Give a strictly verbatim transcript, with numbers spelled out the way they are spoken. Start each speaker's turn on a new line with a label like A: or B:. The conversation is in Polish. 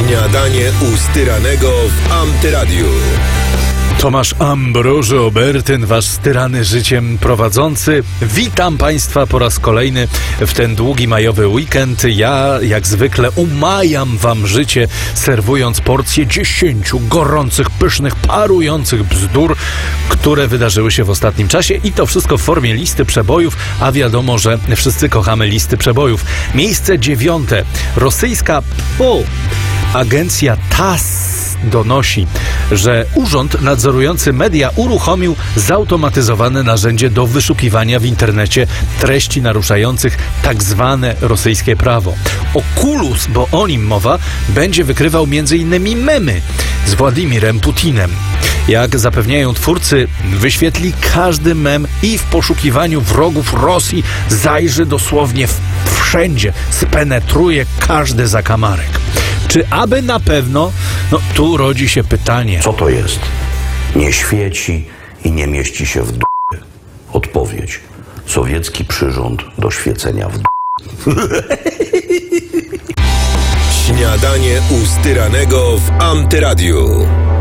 A: Śniadanie u Styranego w Antyradiu.
B: Tomasz Ambroży Obertyn, wasz styrany życiem prowadzący. Witam Państwa po raz kolejny w ten długi majowy weekend. Ja, jak zwykle, umajam wam życie, serwując porcję dziesięciu gorących, pysznych, parujących bzdur, które wydarzyły się w ostatnim czasie i to wszystko w formie listy przebojów, a wiadomo, że wszyscy kochamy listy przebojów. Miejsce dziewiąte. Rosyjska o, agencja T A S donosi, że Urząd Nadzorujący Media uruchomił zautomatyzowane narzędzie do wyszukiwania w internecie treści naruszających tak zwane rosyjskie prawo. Oculus, bo o nim mowa, będzie wykrywał między innymi memy z Władimirem Putinem. Jak zapewniają twórcy, wyświetli każdy mem i w poszukiwaniu wrogów Rosji zajrzy dosłownie w, wszędzie, spenetruje każdy zakamarek. Czy aby na pewno? No tu rodzi się pytanie.
C: Co to jest? Nie świeci i nie mieści się w d***. Odpowiedź. Sowiecki przyrząd do świecenia w d***.
A: Śniadanie u Styranego w Antyradiu.